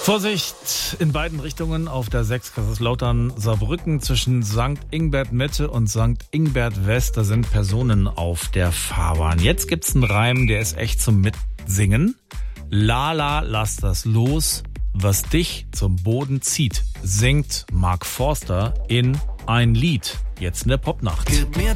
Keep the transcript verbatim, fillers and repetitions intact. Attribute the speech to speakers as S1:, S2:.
S1: Vorsicht in beiden Richtungen auf der sechs Kaiserslautern-Saarbrücken zwischen Sankt Ingbert Mitte und Sankt Ingbert West. Da sind Personen auf der Fahrbahn. Jetzt gibt's einen Reim, der ist echt zum Mitsingen. Lala, lass das los, was dich zum Boden zieht, singt Mark Forster in Ein Lied. Jetzt in der Popnacht.
S2: Gib mir